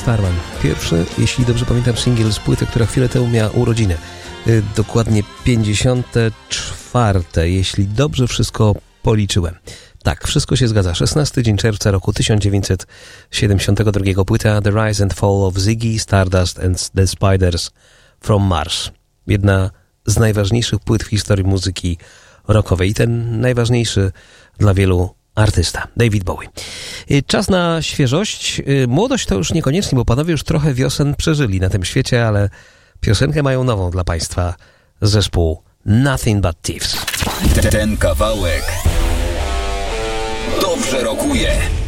Starman. Pierwszy, jeśli dobrze pamiętam, singiel z płyty, która chwilę temu miała urodziny. Dokładnie 54, jeśli dobrze wszystko policzyłem. Tak, wszystko się zgadza. 16 dzień czerwca roku 1972. Płyta The Rise and Fall of Ziggy Stardust and the Spiders from Mars. Jedna z najważniejszych płyt w historii muzyki rockowej i ten najważniejszy dla wielu artysta, David Bowie. Czas na świeżość. Młodość to już niekoniecznie, bo panowie już trochę wiosen przeżyli na tym świecie, ale piosenkę mają nową dla państwa. Zespół Nothing But Thieves. Ten kawałek dobrze rokuje.